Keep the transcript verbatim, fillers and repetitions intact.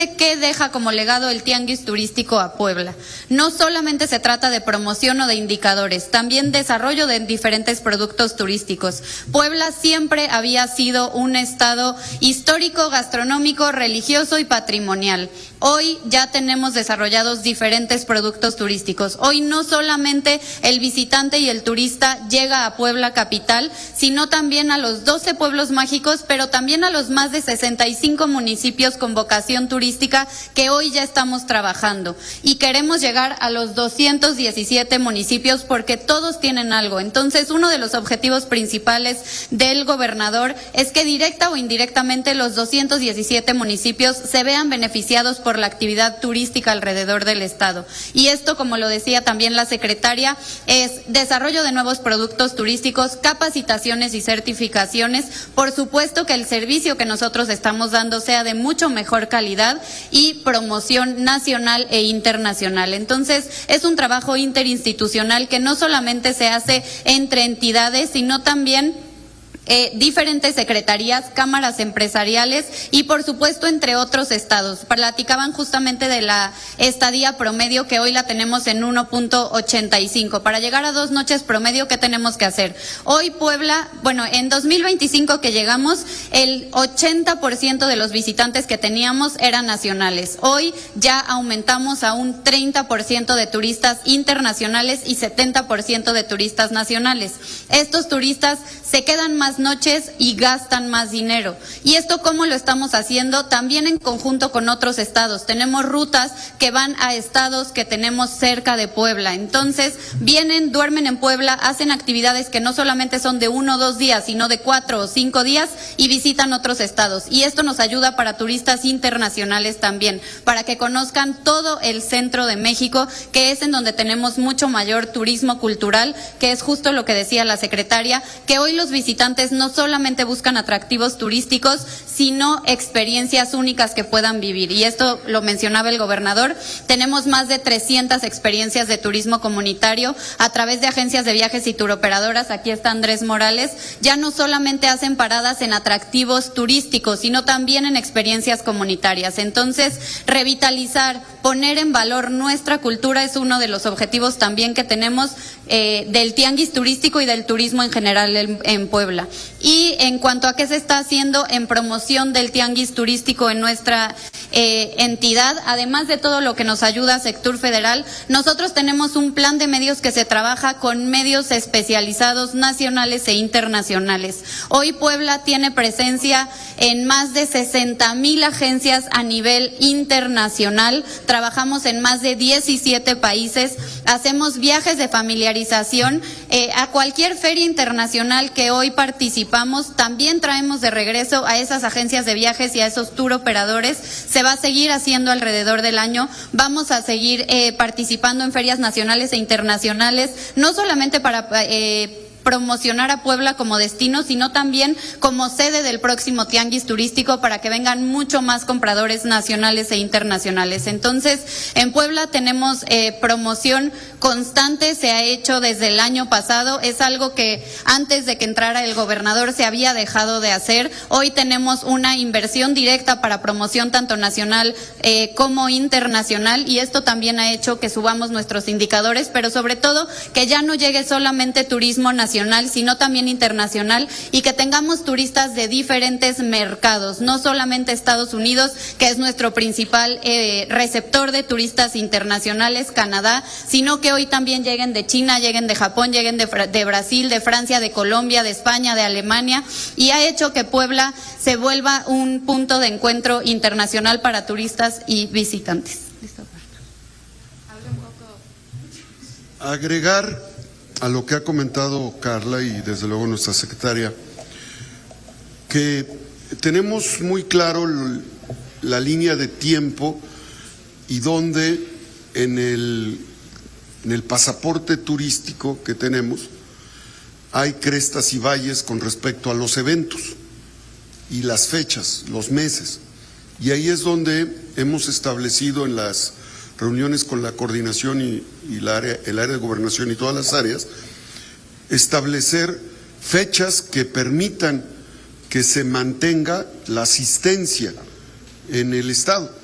¿Qué deja como legado el tianguis turístico a Puebla? No solamente se trata de promoción o de indicadores, también desarrollo de diferentes productos turísticos. Puebla siempre había sido un estado histórico, gastronómico, religioso y patrimonial. Hoy ya tenemos desarrollados diferentes productos turísticos. Hoy no solamente el visitante y el turista llega a Puebla capital, sino también a los doce pueblos mágicos, pero también a los más de sesenta y cinco municipios con vocación turística que hoy ya estamos trabajando. Y queremos llegar a los doscientos diecisiete municipios porque todos tienen algo. Entonces, uno de los objetivos principales del gobernador es que directa o indirectamente los doscientos diecisiete municipios se vean beneficiados por la actividad turística alrededor del estado. Y esto, como lo decía también la secretaria, es desarrollo de nuevos productos turísticos, capacitaciones y certificaciones. Por supuesto que el servicio que nosotros estamos dando sea de mucho mejor calidad y promoción nacional e internacional. Entonces, es un trabajo interinstitucional que no solamente se hace entre entidades, sino también Eh, diferentes secretarías, cámaras empresariales y por supuesto entre otros estados. Platicaban justamente de la estadía promedio que hoy la tenemos en uno punto ochenta y cinco. Para llegar a dos noches promedio, ¿qué tenemos que hacer? Hoy Puebla, bueno, en dos mil veinticinco que llegamos, el ochenta por ciento de los visitantes que teníamos eran nacionales. Hoy ya aumentamos a un treinta por ciento de turistas internacionales y setenta por ciento de turistas nacionales. Estos turistas se quedan más noches y gastan más dinero. ¿Y esto cómo lo estamos haciendo? También en conjunto con otros estados. Tenemos rutas que van a estados que tenemos cerca de Puebla. Entonces, vienen, duermen en Puebla, hacen actividades que no solamente son de uno o dos días, sino de cuatro o cinco días y visitan otros estados. Y esto nos ayuda para turistas internacionales también, para que conozcan todo el centro de México, que es en donde tenemos mucho mayor turismo cultural, que es justo lo que decía la secretaria, que hoy los visitantes no solamente buscan atractivos turísticos, sino experiencias únicas que puedan vivir. Y esto lo mencionaba el gobernador. Tenemos más de trescientas experiencias de turismo comunitario a través de agencias de viajes y turoperadoras. Aquí está Andrés Morales. Ya no solamente hacen paradas en atractivos turísticos, sino también en experiencias comunitarias. Entonces, revitalizar, poner en valor nuestra cultura es uno de los objetivos también que tenemos eh, del tianguis turístico y del turismo en general en, en Puebla. Y en cuanto a qué se está haciendo en promoción del tianguis turístico en nuestra eh, entidad, además de todo lo que nos ayuda Sectur Federal, nosotros tenemos un plan de medios que se trabaja con medios especializados nacionales e internacionales. Hoy Puebla tiene presencia en más de sesenta mil agencias a nivel internacional, trabajamos en más de diecisiete países, hacemos viajes de familiarización eh, a cualquier feria internacional que hoy participamos, también traemos de regreso a esas agencias de viajes y a esos tour operadores. Se va a seguir haciendo alrededor del año, vamos a seguir eh, participando en ferias nacionales e internacionales, no solamente para eh, promocionar a Puebla como destino, sino también como sede del próximo tianguis turístico para que vengan mucho más compradores nacionales e internacionales. Entonces, en Puebla tenemos eh, promoción constante, se ha hecho desde el año pasado, es algo que antes de que entrara el gobernador se había dejado de hacer. Hoy tenemos una inversión directa para promoción tanto nacional eh, como internacional y esto también ha hecho que subamos nuestros indicadores, pero sobre todo que ya no llegue solamente turismo nacional, sino también internacional y que tengamos turistas de diferentes mercados, no solamente Estados Unidos, que es nuestro principal eh, receptor de turistas internacionales, Canadá, sino que hoy también lleguen de China, lleguen de Japón, lleguen de, de Brasil, de Francia, de Colombia, de España, de Alemania, y ha hecho que Puebla se vuelva un punto de encuentro internacional para turistas y visitantes. Listo. Agregar a lo que ha comentado Carla y desde luego nuestra secretaria, que tenemos muy claro la línea de tiempo y dónde en el, en el pasaporte turístico que tenemos hay crestas y valles con respecto a los eventos y las fechas, los meses. Y ahí es donde hemos establecido en las reuniones con la coordinación y, y la área, el área de gobernación y todas las áreas, establecer fechas que permitan que se mantenga la asistencia en el estado.